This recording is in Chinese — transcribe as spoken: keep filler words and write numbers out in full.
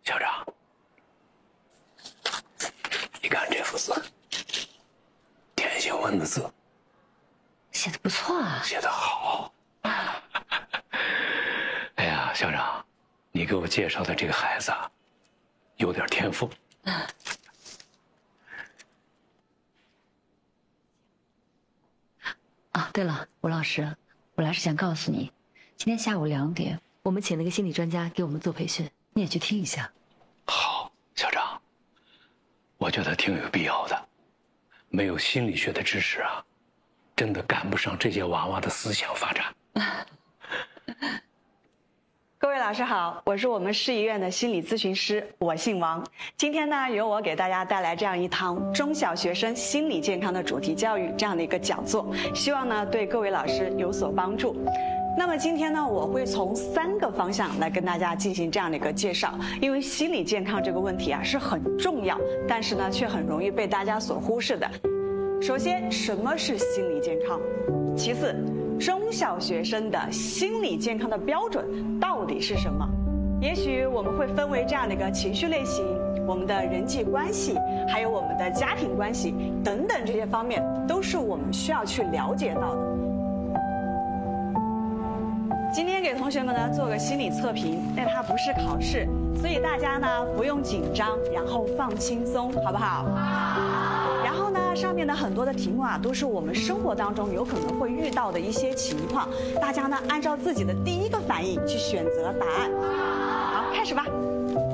校长，你看这幅字，田姓文的字， 写的不错啊， 写得好。哎呀，校长，你给我介绍的这个孩子啊，有点天赋。 啊，对了，吴老师，我来是想告诉你，今天下午两点，我们请了个心理专家给我们做培训，你也去听一下。 好，校长，我觉得挺有必要的。没有心理学的知识啊，真的赶不上这些娃娃的思想发展。 各位老师好，我是我们市医院的心理咨询师，我姓王。今天呢，由我给大家带来这样一堂中小学生心理健康的主题教育这样的一个讲座，希望呢对各位老师有所帮助。那么今天呢，我会从三个方向来跟大家进行这样的一个介绍，因为心理健康这个问题啊是很重要，但是呢却很容易被大家所忽视的。首先，什么是心理健康？其次，中小学生的心理健康的标准到底是什么？也许我们会分为这样的一个情绪类型，我们的人际关系，还有我们的家庭关系等等这些方面，都是我们需要去了解到的。今天给同学们呢做个心理测评，但它不是考试，所以大家呢不用紧张，然后放轻松，好不好？好。然后呢，上面的很多的题目啊，都是我们生活当中有可能会遇到的一些情况，大家呢按照自己的第一个反应去选择答案。好，开始吧。